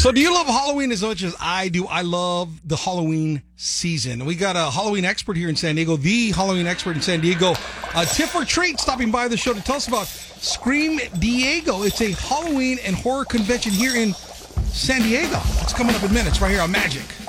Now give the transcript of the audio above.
So do you love Halloween as much as I do? I love the Halloween season. We got a Halloween expert here in San Diego, the Halloween expert in San Diego, Tiff or Treat, stopping by the show to tell us about Scream Diego. It's a Halloween and horror convention here in San Diego. It's coming up in minutes right here on Magic